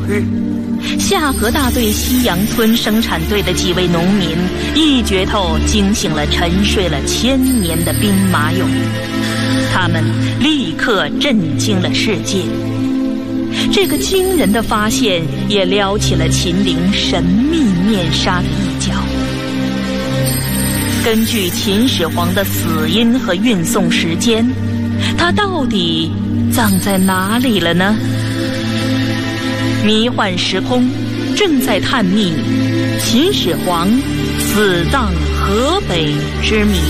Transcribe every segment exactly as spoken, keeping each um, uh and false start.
日，下河大队西洋村生产队的几位农民一决头惊醒了沉睡了千年的兵马俑，他们立刻震惊了世界。这个惊人的发现也撩起了秦陵神秘面纱的一角。根据秦始皇的死因和运送时间，他到底葬在哪里了呢？迷幻时空正在探秘秦始皇死葬河北之谜。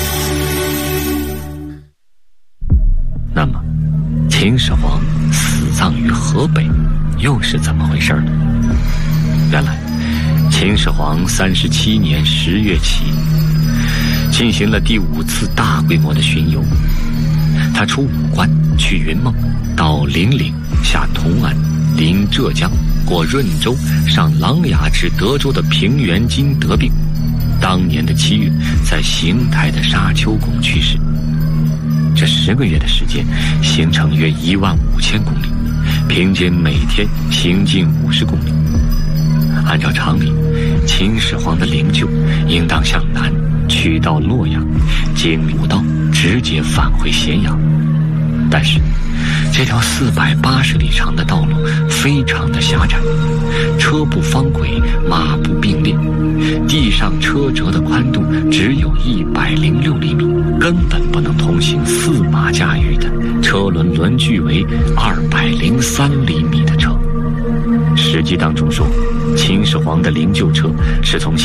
那么秦始皇死葬于河北又是怎么回事呢？原来秦始皇三十七年十月起进行了第五次大规模的巡游，他出武关，去云梦，到零陵，下同安，临浙江，过润州，上琅琊至德州的平原津得病。当年的七月，在邢台的沙丘宫去世。这十个月的时间，行程约一万五千公里，平均每天行进五十公里。按照常理，秦始皇的灵柩应当向南去到洛阳，经武道直接返回咸阳。但是这条四百八十里长的道路非常的狭窄，车不方轨，马不并列，地上车辙的宽度只有一百零六厘米，根本不能通行四马驾驭的车轮轮距为二百零三厘米的车。史记当中说，秦始皇的灵柩车是从